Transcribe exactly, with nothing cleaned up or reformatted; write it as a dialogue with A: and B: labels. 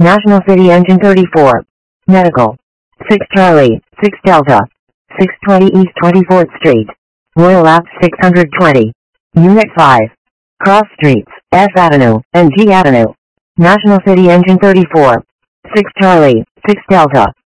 A: National City Engine thirty-four. Medical. six Charlie, six Delta. six twenty East twenty-fourth Street. Royal Apps six hundred twenty. Unit five. Cross Streets, S Avenue, and G Avenue. National City Engine thirty-four. six Charlie, six Delta.